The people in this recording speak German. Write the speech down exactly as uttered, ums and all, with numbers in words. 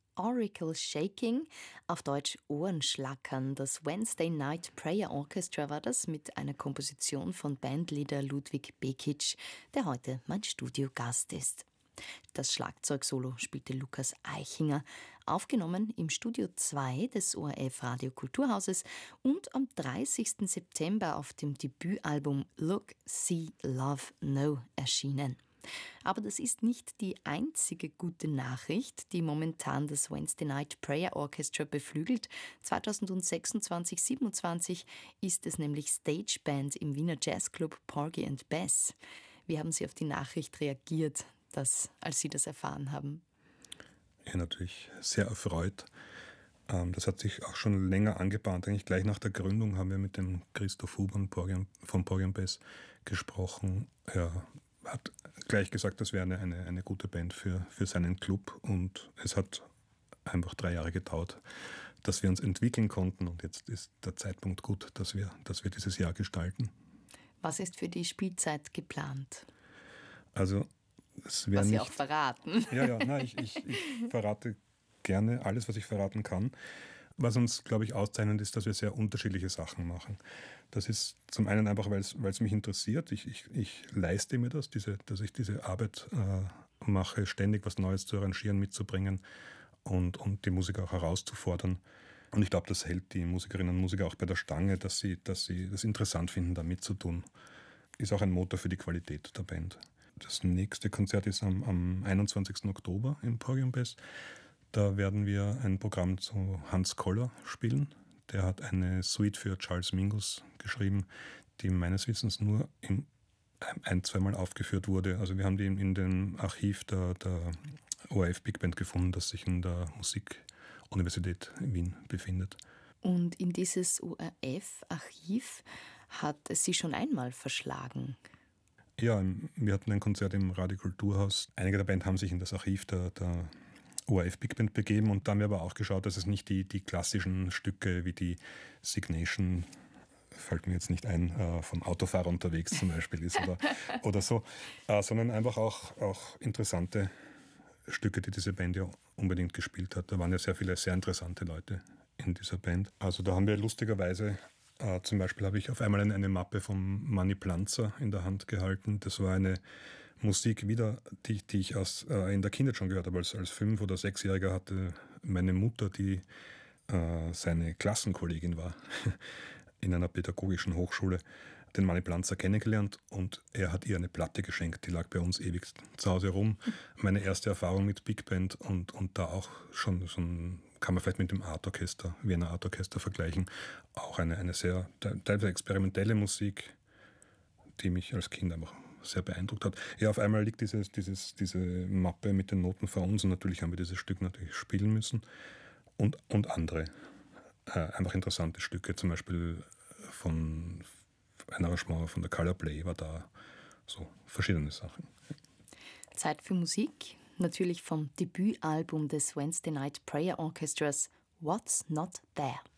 Oracle Shaking, auf Deutsch Ohrenschlackern. Das Wednesday Night Prayer Orchestra war das mit einer Komposition von Bandleader Ludwig Bekic, der heute mein Studiogast ist. Das Schlagzeugsolo spielte Lukas Eichinger, aufgenommen im Studio zwei des O R F Radio Kulturhauses und am dreißigsten September auf dem Debütalbum Look, See, Love, Know erschienen. Aber das ist nicht die einzige gute Nachricht, die momentan das Wednesday Night Prayer Orchestra beflügelt. zweitausendsechsundzwanzig siebenundzwanzig ist es nämlich Stageband im Wiener Jazzclub Porgy and Bess. Wie haben Sie auf die Nachricht reagiert, dass, als Sie das erfahren haben? Ja, natürlich sehr erfreut. Das hat sich auch schon länger angebahnt. Eigentlich gleich nach der Gründung haben wir mit dem Christoph Huber von Porgy and Bess gesprochen. Er hat gleich gesagt, das wäre eine, eine, eine gute Band für, für seinen Club, und es hat einfach drei Jahre gedauert, dass wir uns entwickeln konnten, und jetzt ist der Zeitpunkt gut, dass wir, dass wir dieses Jahr gestalten. Was ist für die Spielzeit geplant? Also es wäre was Sie nicht, auch verraten. Ja, ja, nein, ich, ich, ich verrate gerne alles, was ich verraten kann. Was uns, glaube ich, auszeichnet, ist, dass wir sehr unterschiedliche Sachen machen. Das ist zum einen einfach, weil es mich interessiert. Ich, ich, ich leiste mir das, diese, dass ich diese Arbeit äh, mache, ständig was Neues zu arrangieren, mitzubringen und, und die Musiker auch herauszufordern. Und ich glaube, das hält die Musikerinnen und Musiker auch bei der Stange, dass sie, dass sie das interessant finden, da mitzutun. Ist auch ein Motor für die Qualität der Band. Das nächste Konzert ist am, am einundzwanzigsten Oktober im Porgy and Bess. Da werden wir ein Programm zu Hans Koller spielen. Der hat eine Suite für Charles Mingus geschrieben, die meines Wissens nur im, ein-, zweimal aufgeführt wurde. Also wir haben die in dem Archiv der, der O R F Big Band gefunden, das sich in der Musikuniversität in Wien befindet. Und in dieses O R F-Archiv hat es Sie schon einmal verschlagen? Ja, wir hatten ein Konzert im Radio Kulturhaus. Einige der Band haben sich in das Archiv der, der O R F Big Band begeben, und da haben wir aber auch geschaut, dass es nicht die, die klassischen Stücke wie die Signation, fällt mir jetzt nicht ein, äh, vom Autofahrer unterwegs zum Beispiel ist oder, oder so, äh, sondern einfach auch, auch interessante Stücke, die diese Band ja unbedingt gespielt hat. Da waren ja sehr viele sehr interessante Leute in dieser Band. Also da haben wir lustigerweise, äh, zum Beispiel habe ich auf einmal eine, eine Mappe vom Manny Planzer in der Hand gehalten. Das war eine Musik wieder, die, die ich aus, äh, in der Kindheit schon gehört habe. Als, als Fünf- oder Sechsjähriger hatte meine Mutter, die äh, seine Klassenkollegin war, in einer pädagogischen Hochschule, den Manny Planzer kennengelernt, und er hat ihr eine Platte geschenkt, die lag bei uns ewig zu Hause rum. Meine erste Erfahrung mit Big Band, und, und da auch schon, schon kann man vielleicht mit dem Art Orchester, Wiener Art Orchester vergleichen, auch eine, eine sehr teilweise experimentelle Musik, die mich als Kind einfach sehr beeindruckt hat. Ja, auf einmal liegt dieses, dieses, diese Mappe mit den Noten vor uns, und natürlich haben wir dieses Stück natürlich spielen müssen, und, und andere äh, einfach interessante Stücke, zum Beispiel von ein Arrangement von der Color Play war da, so verschiedene Sachen. Zeit für Musik, natürlich vom Debütalbum des Wednesday Night Prayer Orchestras What's Not There.